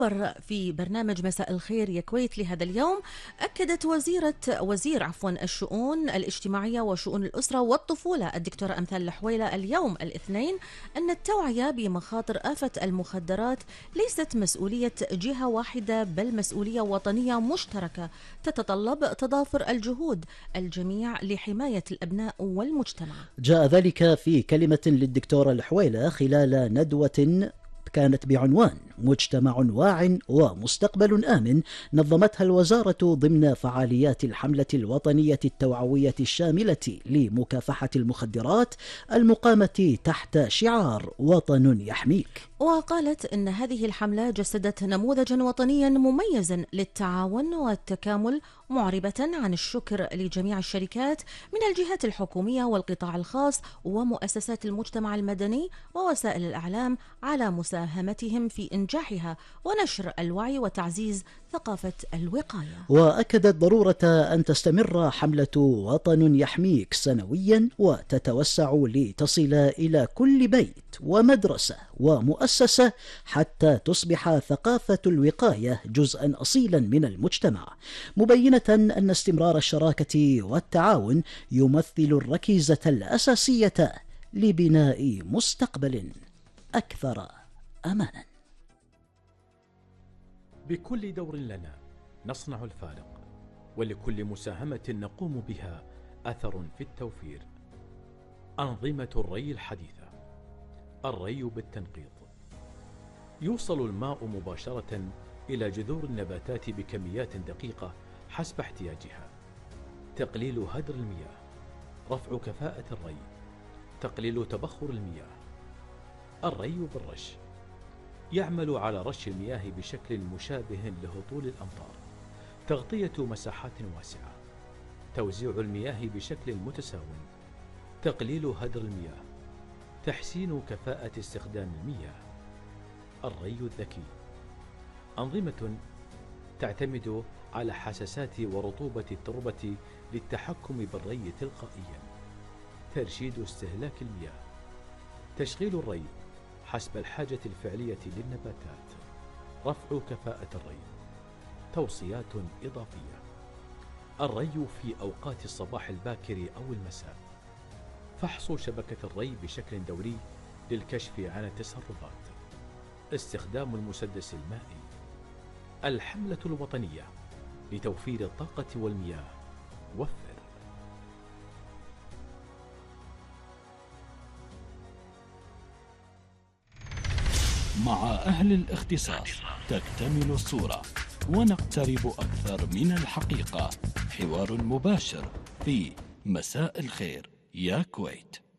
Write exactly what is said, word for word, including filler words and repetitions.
في برنامج مساء الخير يا كويت لهذا اليوم، أكدت وزيرة وزير عفوا الشؤون الاجتماعية وشؤون الأسرة والطفولة الدكتورة أمثال الحويلة اليوم الاثنين أن التوعية بمخاطر آفة المخدرات ليست مسؤولية جهة واحدة بل مسؤولية وطنية مشتركة تتطلب تضافر الجهود الجميع لحماية الأبناء والمجتمع. جاء ذلك في كلمة للدكتورة الحويلة خلال ندوة كانت بعنوان مجتمع واع ومستقبل آمن نظمتها الوزارة ضمن فعاليات الحملة الوطنية التوعوية الشاملة لمكافحة المخدرات المقامة تحت شعار وطن يحميك. وقالت إن هذه الحملة جسدت نموذجا وطنيا مميزا للتعاون والتكامل، معربة عن الشكر لجميع الشركات من الجهات الحكومية والقطاع الخاص ومؤسسات المجتمع المدني ووسائل الإعلام على مساهمتهم في إنجاحها ونشر الوعي وتعزيز ثقافة الوقاية. وأكدت ضرورة أن تستمر حملة وطن يحميك سنويا وتتوسع لتصل إلى كل بيت ومدرسة ومؤسسة حتى تصبح ثقافة الوقاية جزءا أصيلا من المجتمع، مبينة أن استمرار الشراكة والتعاون يمثل الركيزة الأساسية لبناء مستقبل أكثر أمانا. بكل دور لنا نصنع الفارق، ولكل مساهمة نقوم بها أثر في التوفير. أنظمة الري الحديثة، الري بالتنقيط، يوصل الماء مباشرة إلى جذور النباتات بكميات دقيقة حسب احتياجها. تقليل هدر المياه، رفع كفاءة الري، تقليل تبخر المياه. الري بالرش، يعمل على رش المياه بشكل مشابه لهطول الأمطار، تغطية مساحات واسعة، توزيع المياه بشكل متساو، تقليل هدر المياه، تحسين كفاءة استخدام المياه. الري الذكي، أنظمة تعتمد على حساسات ورطوبة التربة للتحكم بالري تلقائيا، ترشيد استهلاك المياه، تشغيل الري حسب الحاجة الفعلية للنباتات، رفع كفاءة الري. توصيات إضافية، الري في أوقات الصباح الباكر أو المساء، فحص شبكة الري بشكل دوري للكشف عن التسربات، استخدام المسدس المائي. الحملة الوطنية لتوفير الطاقة والمياه، وفر. مع أهل الاختصاص تكتمل الصورة ونقترب أكثر من الحقيقة. حوار مباشر في مساء الخير يا كويت.